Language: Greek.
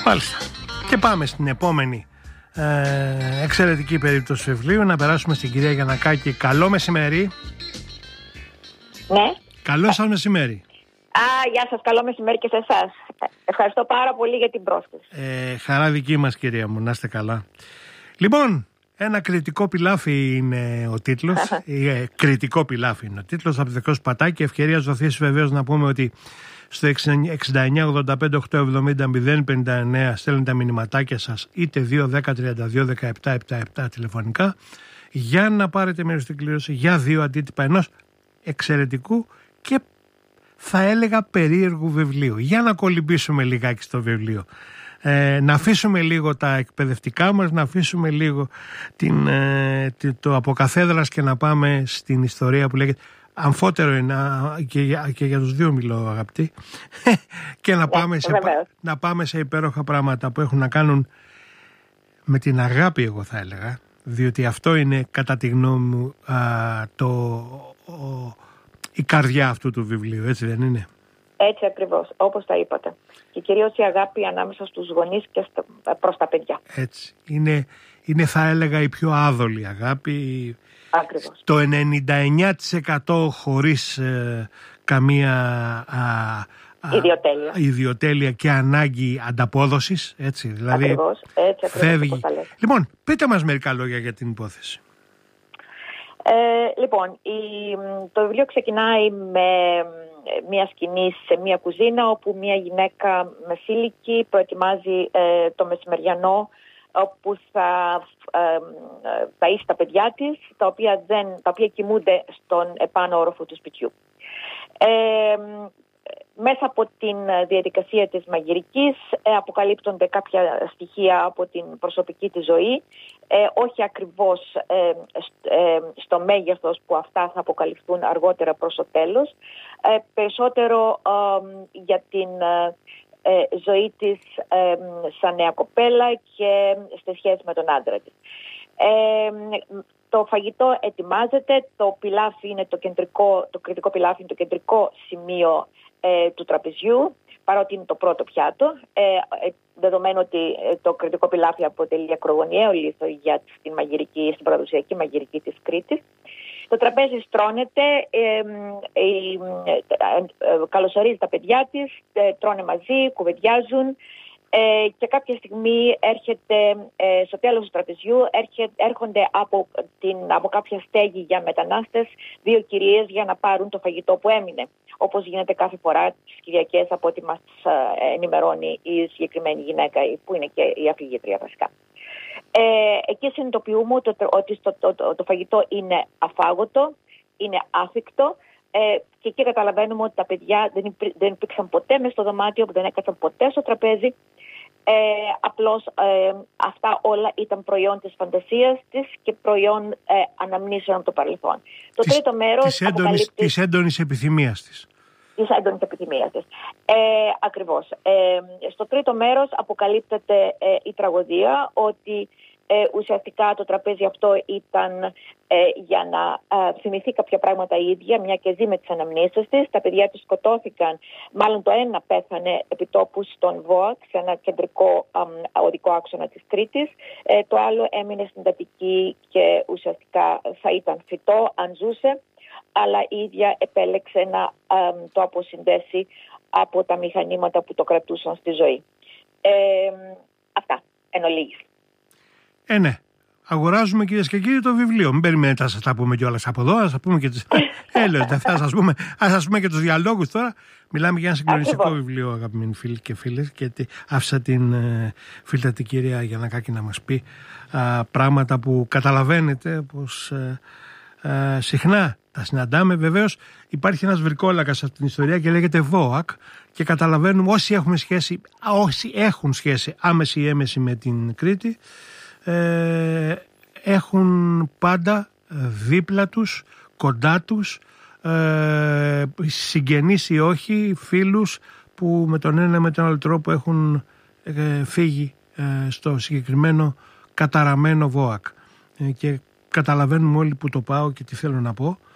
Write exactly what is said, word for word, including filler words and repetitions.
Μάλιστα. Και πάμε στην επόμενη ε, εξαιρετική περίπτωση βιβλίου. Να περάσουμε στην κυρία Γιαννακάκη. Καλό μεσημέρι. Ναι. Καλό σας μεσημέρι. Α, γεια σας, καλό μεσημέρι και σε εσάς. Ευχαριστώ πάρα πολύ για την πρόσκληση. Ε, χαρά δική μας, κυρία μου, να είστε καλά. Λοιπόν, ένα κριτικό πιλάφι είναι ο τίτλος. ε, κριτικό πιλάφι είναι ο τίτλος. Από το Πατάκη. Ευκαιρία ζωθής βεβαίως να πούμε ότι στο εξήντα εννιά ογδόντα πέντε οκτακόσια εβδομήντα μηδέν πενήντα εννέα στέλνετε τα μηνυματάκια σας, είτε δύο δέκα τριάντα δύο δεκαεπτά εβδομήντα επτά τηλεφωνικά, για να πάρετε μέρος στην κλήρωση για δύο αντίτυπα ενός εξαιρετικού και θα έλεγα περίεργου βιβλίου. Για να κολυμπήσουμε λιγάκι στο βιβλίο. Ε, να αφήσουμε λίγο τα εκπαιδευτικά μας, να αφήσουμε λίγο την, ε, το από καθέδρας και να πάμε στην ιστορία που λέγεται. Αμφότερο είναι, και για, και για τους δύο μιλώ, αγαπητοί, και να πάμε, σε, να πάμε σε υπέροχα πράγματα που έχουν να κάνουν με την αγάπη, εγώ θα έλεγα, διότι αυτό είναι κατά τη γνώμη μου α, το, ο, η καρδιά αυτού του βιβλίου, έτσι δεν είναι? Έτσι ακριβώς, όπως τα είπατε. Και κυρίως η αγάπη ανάμεσα στους γονείς και στο, προς τα παιδιά. Έτσι. Είναι, είναι θα έλεγα η πιο άδολη αγάπη. Ακριβώς. Το ενενήντα εννιά τοις εκατό χωρίς ε, καμία α, α, ιδιοτέλεια. ιδιοτέλεια και ανάγκη ανταπόδοσης. Έτσι, δηλαδή ακριβώς, έτσι ακριβώς, φεύγει. Λοιπόν, πείτε μας μερικά λόγια για την υπόθεση. Ε, λοιπόν, η, το βιβλίο ξεκινάει με μια σκηνή σε μια κουζίνα όπου μια γυναίκα μεσήλικη προετοιμάζει ε, το μεσημεριανό, όπου θα ε, ταΐσει τα παιδιά της, τα οποία, δεν, τα οποία κοιμούνται στον επάνω όροφο του σπιτιού. Ε, μέσα από την διαδικασία της μαγειρικής ε, αποκαλύπτονται κάποια στοιχεία από την προσωπική της ζωή, ε, όχι ακριβώς ε, ε, στο μέγεθος που αυτά θα αποκαλυφθούν αργότερα προς το τέλος, ε, περισσότερο ε, για την ε, ζωή της ε, σαν νέα κοπέλα και στη σχέση με τον άντρα της. Ε, το φαγητό ετοιμάζεται, το πιλάφι είναι το κεντρικό, το κριτικό πιλάφι είναι το κεντρικό σημείο ε, του τραπεζιού, παρότι είναι το πρώτο πιάτο, ε, ε, δεδομένου ότι το κριτικό πιλάφι αποτελεί ακρογωνιαίο λίθο για την μαγειρική, στην παραδοσιακή μαγειρική της Κρήτης. Το τραπέζι στρώνεται, ε, ε, ε, ε, καλωσορίζει τα παιδιά της, ε, τρώνε μαζί, κουβεντιάζουν ε, και κάποια στιγμή έρχεται, ε, στο τέλος του τραπεζιού έρχε, έρχονται από, την, από κάποια στέγη για μετανάστες δύο κυρίες για να πάρουν το φαγητό που έμεινε, όπως γίνεται κάθε φορά τις Κυριακές, από ό,τι μας ε, ενημερώνει η συγκεκριμένη γυναίκα που είναι και η αφηγήτρια βασικά. Ε, εκεί συνειδητοποιούμε ότι, ότι το, το, το, το φαγητό είναι αφάγωτο, είναι άφικτο ε, και εκεί καταλαβαίνουμε ότι τα παιδιά δεν, υπή, δεν υπήρξαν ποτέ μες στο δωμάτιο, δεν έκατσαν ποτέ στο τραπέζι. Ε, απλώς ε, αυτά όλα ήταν προϊόν της φαντασίας της και προϊόν ε, αναμνήσεων από το παρελθόν. Το της, τρίτο μέρος της, έντονης, αποκαλύπτει... της έντονης επιθυμίας της. Της έντονης επιθυμίας της. Ε, ακριβώς. Ε, στο τρίτο μέρος αποκαλύπτεται ε, η τραγωδία ότι ε, ουσιαστικά το τραπέζι αυτό ήταν ε, για να ε, θυμηθεί κάποια πράγματα η ίδια, μια και ζει με τις αναμνήσεις της. Τα παιδιά της σκοτώθηκαν, μάλλον το ένα πέθανε επιτόπου στον ΒΟΑΚ, σε ένα κεντρικό ε, οδικό άξονα της Κρήτης. Ε, το άλλο έμεινε στην Αττική και ουσιαστικά θα ήταν φυτό αν ζούσε, αλλά η ίδια επέλεξε να ε, το αποσυνδέσει από τα μηχανήματα που το κρατούσαν στη ζωή. Ε, αυτά, εν ολίγης. Ε, ναι. Αγοράζουμε, κυρίες και κύριοι, το βιβλίο. Μην περιμένετε να σας τα πούμε κιόλας από εδώ, να σας πούμε και τις... Έλεω, θα σας πούμε, ας σας πούμε και τους διαλόγους τώρα. Μιλάμε για ένα συγκλονιστικό Ακριβώς. βιβλίο, αγαπημένοι φίλοι και φίλες, και άφησα την ε, φίλη την κυρία Γιαννακάκη να μας πει α, πράγματα που καταλαβαίνετε πως ε, ε, συχνά τα συναντάμε. Βεβαίως υπάρχει ένας βρικόλακας από την ιστορία και λέγεται ΒΟΑΚ, και καταλαβαίνουμε όσοι έχουμε σχέση, όσοι έχουν σχέση άμεση ή έμεση με την Κρήτη, ε, έχουν πάντα δίπλα τους, κοντά τους, ε, συγγενείς ή όχι, φίλους που με τον ένα ή με τον άλλο τρόπο έχουν ε, φύγει ε, στο συγκεκριμένο καταραμένο ΒΟΑΚ. Ε, και καταλαβαίνουμε όλοι που το πάω και τι θέλω να πω.